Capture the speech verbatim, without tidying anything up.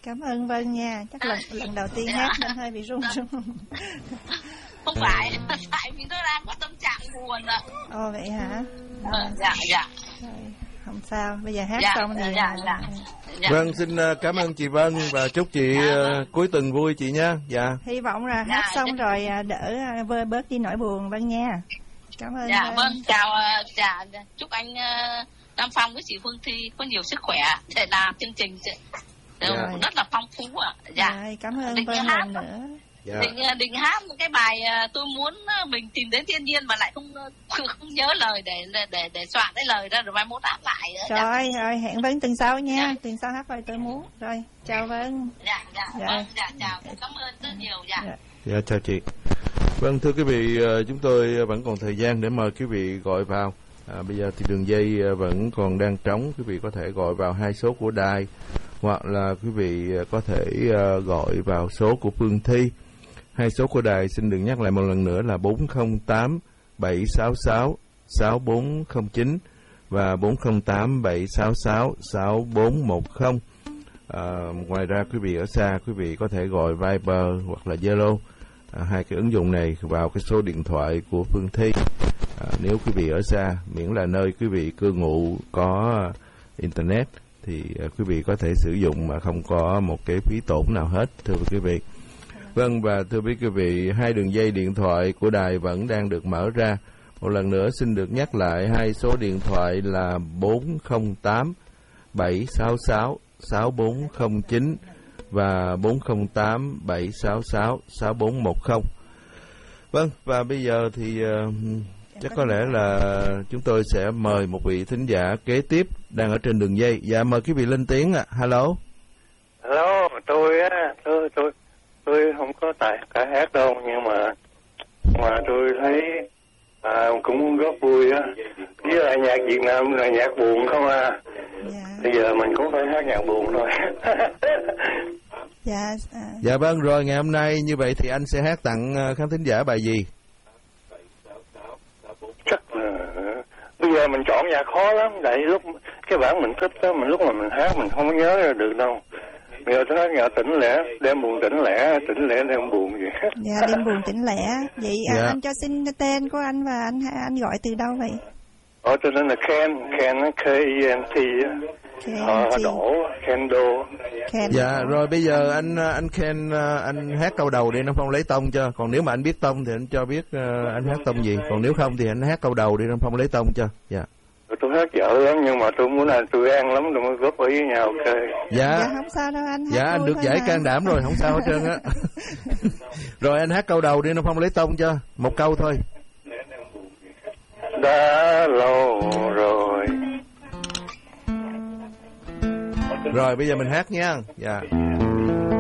Cảm ơn Vân nha. Chắc lần lần đầu tiên hát nên hơi bị run run. Không phải, tại vì tôi đang có tâm trạng buồn ạ. Ồ vậy hả? À, dạ dạ. Rồi, không sao, bây giờ hát dạ, xong thì dạ, dạ, dạ. Vâng, xin cảm ơn chị Vân và chúc chị dạ, uh, cuối tuần vui chị nha. Dạ. Hy vọng là hát dạ, xong dạ. rồi đỡ vơi bớt đi nỗi buồn Vân nha. Cảm ơn. Dạ vâng, chào dạ, chúc anh uh, Nam Phong với chị Phương Thi có nhiều sức khỏe để làm chương trình dạ. rất là phong phú ạ. Dạ. Rồi, cảm ơn định Vân hát, lần nữa. Dạ. Định, định hát một cái bài tôi muốn mình tìm đến thiên nhiên mà lại không không nhớ lời để để để soạn cái lời ra rồi mai mốt hát lại nữa. Rồi, dạ. rồi hẹn Vân tuần sau nha. Dạ. Tuần sau hát bài tôi muốn. Rồi, chào Vân. Dạ, dạ, dạ. Vâng, dạ, chào. Cảm ơn rất nhiều. Dạ. Dạ, dạ chào chị. Vâng, thưa quý vị, chúng tôi vẫn còn thời gian để mời quý vị gọi vào. À, bây giờ thì đường dây vẫn còn đang trống, quý vị có thể gọi vào hai số của đài hoặc là quý vị có thể uh, gọi vào số của Phương Thi. Hai số của đài xin được nhắc lại một lần nữa là bốn không tám bảy sáu sáu sáu bốn không chín và bốn không tám bảy sáu sáu sáu bốn một không. À, ngoài ra quý vị ở xa, quý vị có thể gọi Viber hoặc là Zalo, à, hai cái ứng dụng này vào cái số điện thoại của Phương Thi. À, nếu quý vị ở xa, miễn là nơi quý vị cư ngụ có internet thì uh, quý vị có thể sử dụng mà không có một cái phí tổn nào hết, thưa quý vị. Vâng, và thưa quý vị, hai đường dây điện thoại của đài vẫn đang được mở ra. Một lần nữa xin được nhắc lại hai số điện thoại là bốn không tám bảy sáu sáu sáu bốn không chín và bốn không tám bảy sáu sáu sáu bốn một không. Vâng, và bây giờ thì uh, chắc có lẽ là chúng tôi sẽ mời một vị thính giả kế tiếp đang ở trên đường dây. Dạ, mời quý vị lên tiếng ạ. À. Hello. Hello, tôi á, tôi tôi tôi không có tài cả hát đâu, nhưng mà mà tôi thấy à, cũng rất vui á. Với lại nhạc Việt Nam là nhạc buồn không à. Dạ. Bây giờ mình cũng phải hát nhạc buồn thôi. Dạ. À. Dạ vâng, rồi ngày hôm nay như vậy thì anh sẽ hát tặng khán thính giả bài gì? Chắc là bây giờ mình chọn nhạc khó lắm, tại lúc cái bản mình thích đó, mình lúc mà mình hát mình không có nhớ ra được đâu. Bây giờ tôi hát nhạc tỉnh lẻ, đêm buồn tỉnh lẻ, tỉnh lẻ đêm buồn gì. Dạ, đêm buồn tỉnh lẻ. Vậy dạ. anh cho xin tên của anh và anh anh gọi từ đâu vậy? Ờ, tôi tên là Ken, Ken K E N T Ờ, đổ Kendo. Ken. Dạ, rồi bây giờ anh anh Ken anh hát câu đầu đi, nó Phong lấy tông cho. Còn nếu mà anh biết tông thì anh cho biết uh, anh hát tông gì. Còn nếu không thì anh hát câu đầu đi, nó Phong lấy tông cho. Dạ. Tôi hát dở lắm, nhưng mà tôi muốn là tôi ăn lắm, tôi mới góp ý với nhau, ok. Dạ. Dạ không sao đâu anh. Dạ, anh được giải can đảm rồi, không sao hết trơn á. Rồi anh hát câu đầu đi, nó Phong lấy tông cho. Một câu thôi. Đã lâu rồi. Rồi bây giờ mình hát nha. Dạ.